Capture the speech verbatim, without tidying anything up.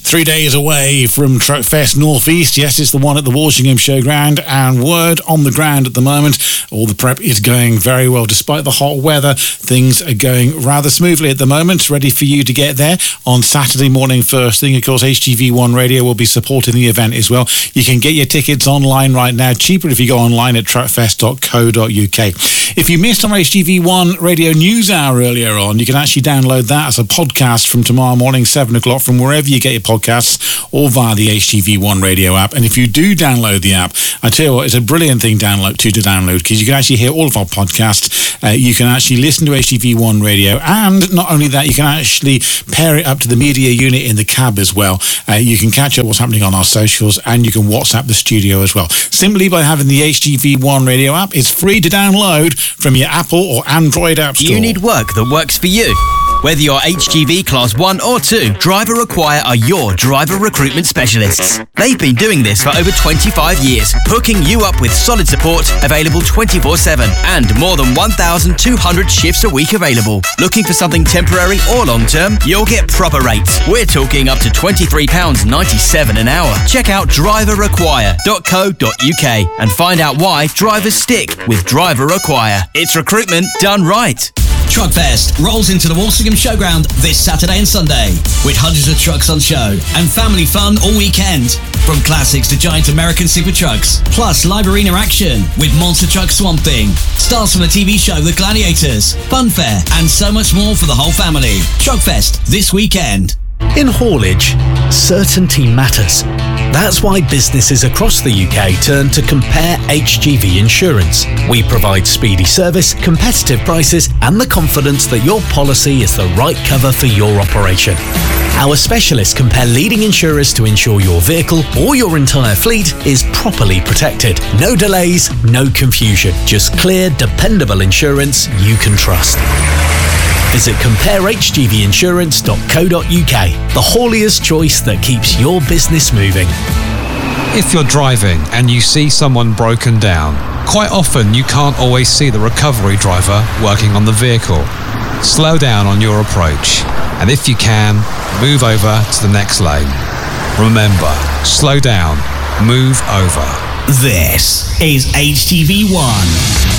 Three days away from Truckfest Northeast. Yes, it's the one at the Walsingham Showground, and word on the ground at the moment, all the prep is going very well. Despite the hot weather, things are going rather smoothly at the moment. Ready for you to get there on Saturday morning first thing. Of course, H G V one Radio will be supporting the event as well. You can get your tickets online right now. Cheaper if you go online at truckfest dot co dot uk. If you missed our H G V one Radio News Hour earlier on, you can actually download that as a podcast from tomorrow morning, seven o'clock, from wherever you get your podcasts, or via the H G V one Radio app. And if you do download the app, I tell you what, it's a brilliant thing download to, to download, because you can actually hear all of our podcasts. Uh, you can actually listen to H G V one Radio, and not only that, you can actually pair it up to the media unit in the cab as well. Uh, you can catch up what's happening on our socials, and you can WhatsApp the studio as well. Simply by having the H G V one Radio app. It's free to download from your Apple or Android app store. You need work that works for you. Whether you're H G V Class one or two, Driver Require are your driver recruitment specialists. They've been doing this for over twenty-five years, hooking you up with solid support, available twenty-four seven, and more than one thousand two hundred shifts a week available. Looking for something temporary or long-term? You'll get proper rates. We're talking up to twenty-three pounds ninety-seven an hour. Check out driver require dot co dot uk and find out why drivers stick with Driver Require. It's recruitment done right. Truckfest rolls into the Walsingham Showground this Saturday and Sunday, with hundreds of trucks on show and family fun all weekend. From classics to giant American super trucks, plus live arena action with Monster Truck Swamp Thing, stars from the T V show The Gladiators, funfair, and so much more for the whole family. Truckfest this weekend. In haulage, certainty matters. That's why businesses across the U K turn to Compare H G V Insurance. We provide speedy service, competitive prices, and the confidence that your policy is the right cover for your operation. Our specialists compare leading insurers to ensure your vehicle or your entire fleet is properly protected. No delays, no confusion. Just clear, dependable insurance you can trust. Visit compare h g v insurance dot co dot uk, the haulier's choice that keeps your business moving. If you're driving and you see someone broken down, quite often you can't always see the recovery driver working on the vehicle. Slow down on your approach, and if you can, move over to the next lane. Remember, slow down, move over. This is H G V one.